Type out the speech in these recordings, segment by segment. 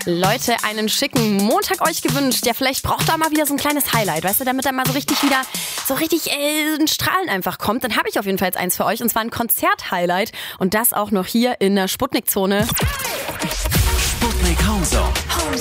Leute, einen schicken Montag euch gewünscht. Ja, vielleicht braucht ihr auch mal wieder so ein kleines Highlight, weißt du, damit dann mal so richtig ein Strahlen einfach kommt. Dann habe ich auf jeden Fall jetzt eins für euch, und zwar ein Konzert-Highlight. Und das auch noch hier in der Sputnik-Zone. Sputnik Homezone.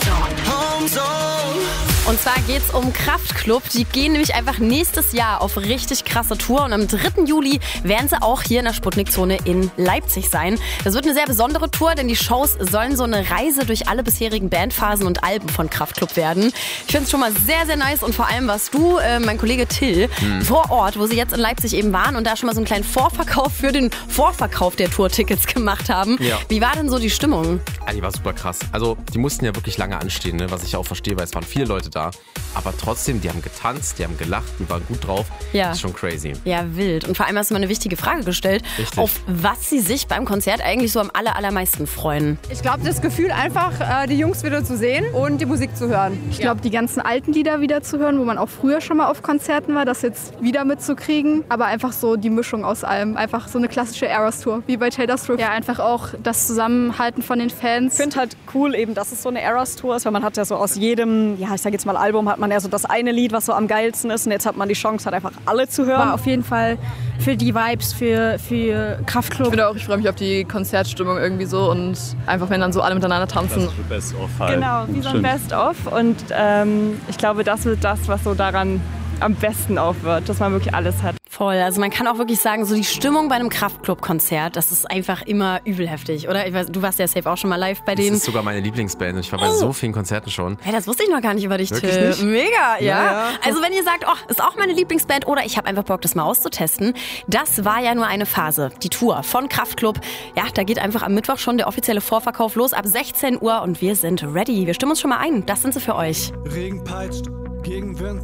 Und zwar geht's um Kraftklub. Die gehen nämlich einfach nächstes Jahr auf richtig krasse Tour. Und am 3. Juli werden sie auch hier in der Sputnik-Zone in Leipzig sein. Das wird eine sehr besondere Tour, denn die Shows sollen so eine Reise durch alle bisherigen Bandphasen und Alben von Kraftklub werden. Ich finde es schon mal sehr, sehr nice. Und vor allem warst du, mein Kollege Till, vor Ort, wo sie jetzt in Leipzig eben waren und da schon mal so einen kleinen Vorverkauf für den Vorverkauf der Tourtickets gemacht haben. Ja. Wie war denn so die Stimmung? Ja, die war super krass. Also die mussten ja wirklich lange anstehen, ne? Was ich auch verstehe, weil es waren viele Leute da. Aber trotzdem, die haben getanzt, die haben gelacht, die waren gut drauf. Ja. Das ist schon crazy. Ja, wild. Und vor allem hast du mal eine wichtige Frage gestellt, Richtig. auf was sie sich beim Konzert eigentlich so am allermeisten freuen. Ich glaube, das Gefühl einfach, die Jungs wieder zu sehen und die Musik zu hören. Ich glaube, die ganzen alten Lieder wieder zu hören, wo man auch früher schon mal auf Konzerten war, das jetzt wieder mitzukriegen. Aber einfach so die Mischung aus allem. Einfach so eine klassische Eras-Tour, wie bei Taylor Swift. Ja, einfach auch das Zusammenhalten von den Fans. Ich finde halt cool eben, dass es so eine Eras-Tour ist, weil man hat ja so aus jedem, ja, ich sag jetzt mal Album, hat man ja so das eine Lied, was so am geilsten ist, und jetzt hat man die Chance, halt einfach alle zu hören. War auf jeden Fall für die Vibes, für Kraftklub. Ich finde auch, ich freue mich auf die Konzertstimmung irgendwie so und einfach, wenn dann so alle miteinander tanzen. Das ist Best-of halt. Genau, wie so ein Best-of, und ich glaube, das wird das, was so daran am besten auch wird, dass man wirklich alles hat. Voll, also man kann auch wirklich sagen, so die Stimmung bei einem Kraftklub-Konzert, das ist einfach immer übel heftig, oder? Ich weiß, du warst ja safe auch schon mal live bei denen. Das ist sogar meine Lieblingsband und ich war bei so vielen Konzerten schon. Hey, das wusste ich noch gar nicht über dich, Wirklich Till. nicht? Mega, ja. Ja. Also wenn ihr sagt, oh, ist auch meine Lieblingsband oder ich habe einfach Bock, das mal auszutesten, das war ja nur eine Phase. Die Tour von Kraftklub, ja, da geht einfach am Mittwoch schon der offizielle Vorverkauf los ab 16 Uhr und wir sind ready. Wir stimmen uns schon mal ein. Das sind sie für euch. Regen peitscht gegen Wind.